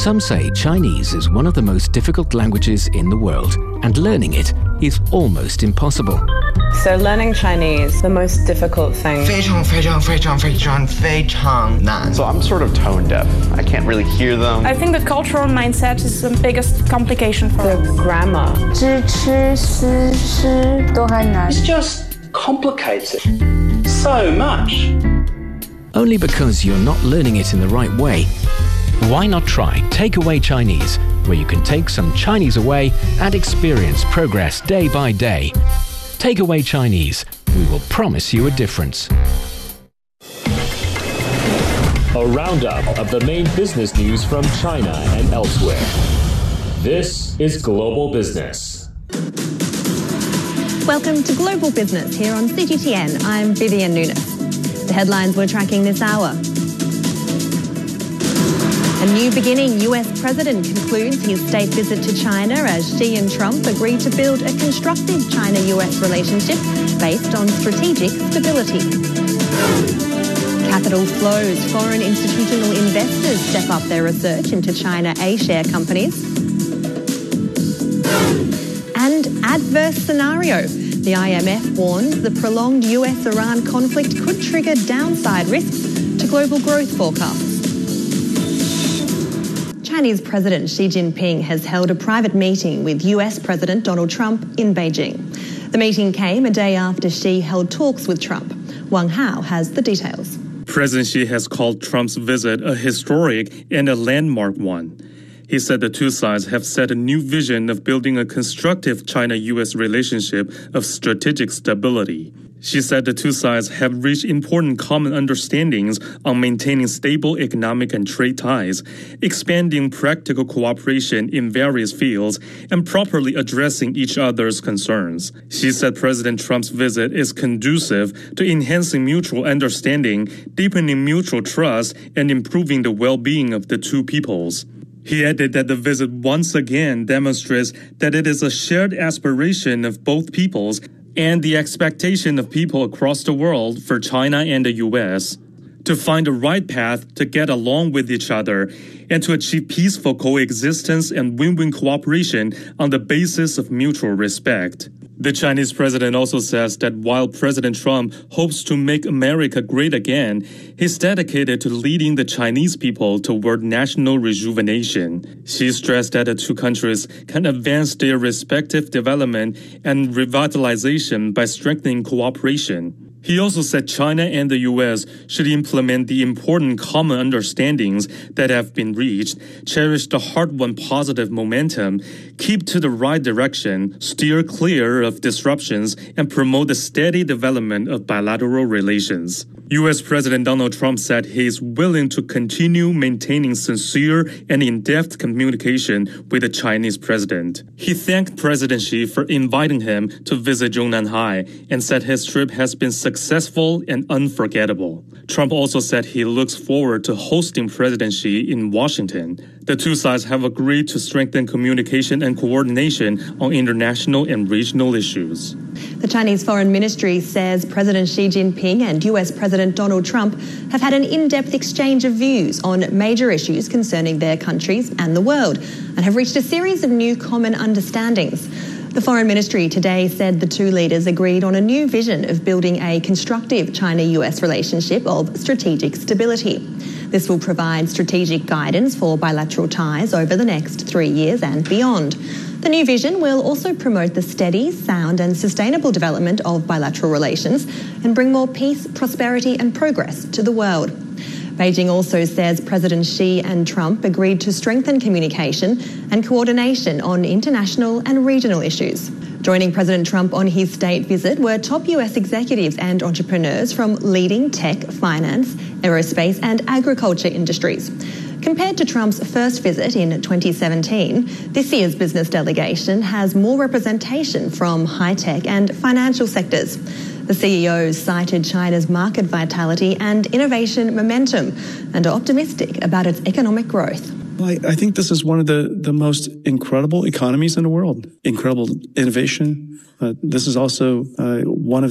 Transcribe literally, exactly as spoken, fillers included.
Some say Chinese is one of the most difficult languages in the world, and learning it is almost impossible. So learning Chinese, the most difficult thing. 非常非常非常非常非常难. So I'm sort of tone deaf. I can't really hear them. I think the cultural mindset is the biggest complication for the grammar. 知吃思诗都很难. It's just complicated so much. Only because you're not learning it in the right way. Why not try Takeaway Chinese, where you can take some Chinese away and experience progress day by day. Takeaway Chinese. We will promise you a difference. A roundup of the main business news from China and elsewhere. This is Global Business. Welcome to Global Business here on C G T N. I'm Vivian Nunes. The headlines we're tracking this hour. A new beginning. U S President concludes his state visit to China as Xi and Trump agree to build a constructive China-U S relationship based on strategic stability. Capital flows. Foreign institutional investors step up their research into China A-share companies. And adverse scenario. The I M F warns the prolonged U S Iran conflict could trigger downside risks to global growth forecasts. Chinese President Xi Jinping has held a private meeting with U S President Donald Trump in Beijing. The meeting came a day after Xi held talks with Trump. Wang Hao has the details. President Xi has called Trump's visit a historic and a landmark one. He said the two sides have set a new vision of building a constructive China-U S relationship of strategic stability. She said the two sides have reached important common understandings on maintaining stable economic and trade ties, expanding practical cooperation in various fields, and properly addressing each other's concerns. She said President Trump's visit is conducive to enhancing mutual understanding, deepening mutual trust, and improving the well-being of the two peoples. He added that the visit once again demonstrates that it is a shared aspiration of both peoples and the expectation of people across the world for China and the U S to find the right path to get along with each other and to achieve peaceful coexistence and win-win cooperation on the basis of mutual respect. The Chinese president also says that while President Trump hopes to make America great again, he's dedicated to leading the Chinese people toward national rejuvenation. She stressed that the two countries can advance their respective development and revitalization by strengthening cooperation. He also said China and the U S should implement the important common understandings that have been reached, cherish the hard-won positive momentum, keep to the right direction, steer clear of disruptions, and promote the steady development of bilateral relations. U S President Donald Trump said he is willing to continue maintaining sincere and in-depth communication with the Chinese president. He thanked President Xi for inviting him to visit Zhongnan High and said his trip has been successful and unforgettable. Trump also said he looks forward to hosting President Xi in Washington. The two sides have agreed to strengthen communication and coordination on international and regional issues. The Chinese Foreign Ministry says President Xi Jinping and U S President Donald Trump have had an in-depth exchange of views on major issues concerning their countries and the world and have reached a series of new common understandings. The Foreign Ministry today said the two leaders agreed on a new vision of building a constructive China-U S relationship of strategic stability. This will provide strategic guidance for bilateral ties over the next three years and beyond. The new vision will also promote the steady, sound and sustainable development of bilateral relations and bring more peace, prosperity and progress to the world. Beijing also says President Xi and Trump agreed to strengthen communication and coordination on international and regional issues. Joining President Trump on his state visit were top U S executives and entrepreneurs from leading tech, finance, aerospace and agriculture industries. Compared to Trump's first visit in twenty seventeen, this year's business delegation has more representation from high-tech and financial sectors. The C E Os cited China's market vitality and innovation momentum and are optimistic about its economic growth. Well, I, I think this is one of the, the most incredible economies in the world. Incredible innovation. Uh, this is also uh, one of